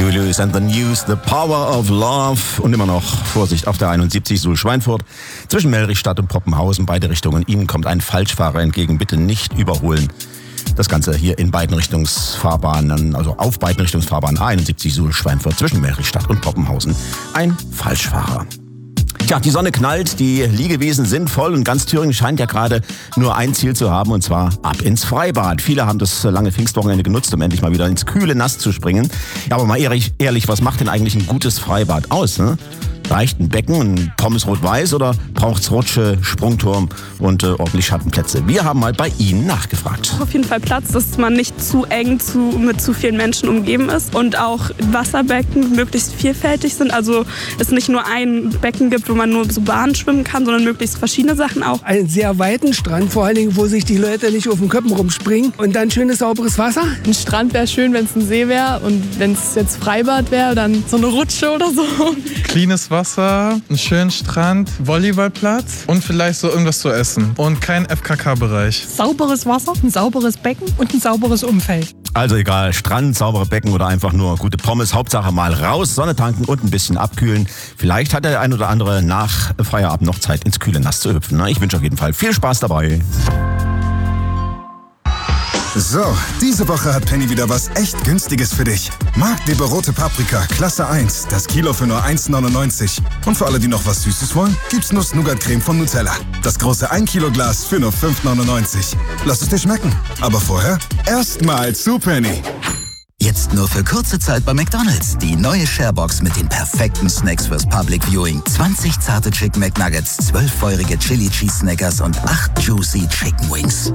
Julius and the News, The Power of Love. Und immer noch Vorsicht auf der 71 Suhl-Schweinfurt. Zwischen Mellrichstadt und Poppenhausen, beide Richtungen. Ihnen kommt ein Falschfahrer entgegen. Bitte nicht überholen. Das Ganze hier in beiden Richtungsfahrbahnen, also auf beiden Richtungsfahrbahnen A71 Suhl-Schweinfurt zwischen Mellrichstadt und Poppenhausen. Ein Falschfahrer. Tja, die Sonne knallt, die Liegewesen sind voll und ganz Thüringen scheint ja gerade nur ein Ziel zu haben, und zwar ab ins Freibad. Viele haben das lange Pfingstwochenende genutzt, um endlich mal wieder ins kühle Nass zu springen. Ja, aber mal ehrlich, was macht denn eigentlich ein gutes Freibad aus, ne? Reicht ein Becken, ein Pommes rot-weiß oder braucht's Rutsche, Sprungturm und ordentlich Schattenplätze? Wir haben mal bei Ihnen nachgefragt. Auf jeden Fall Platz, dass man nicht zu eng mit zu vielen Menschen umgeben ist und auch Wasserbecken möglichst vielfältig sind. Also es nicht nur ein Becken gibt, wo man nur so Bahnen schwimmen kann, sondern möglichst verschiedene Sachen auch. Einen sehr weiten Strand, vor allen Dingen, wo sich die Leute nicht auf den Köppen rumspringen. Und dann schönes, sauberes Wasser. Ein Strand wäre schön, wenn es ein See wäre. Und wenn es jetzt Freibad wäre, dann so eine Rutsche oder so. Cleanes Wasser, einen schönen Strand, Volleyballplatz und vielleicht so irgendwas zu essen. Und kein FKK-Bereich. Sauberes Wasser, ein sauberes Becken und ein sauberes Umfeld. Also egal, Strand, saubere Becken oder einfach nur gute Pommes. Hauptsache mal raus, Sonne tanken und ein bisschen abkühlen. Vielleicht hat der ein oder andere nach Feierabend noch Zeit, ins kühle Nass zu hüpfen. Ich wünsche auf jeden Fall viel Spaß dabei. So, diese Woche hat Penny wieder was echt Günstiges für dich. Marktleber rote Paprika, Klasse 1, das Kilo für nur 1,99. Und für alle, die noch was Süßes wollen, gibt's Nuss-Nougat-Creme von Nutella. Das große 1 Kilo Glas für nur 5,99. Lass es dir schmecken. Aber vorher erstmal zu Penny. Jetzt nur für kurze Zeit bei McDonald's. Die neue Sharebox mit den perfekten Snacks fürs Public Viewing. 20 zarte Chicken McNuggets, 12 feurige Chili Cheese Snackers und 8 juicy Chicken Wings.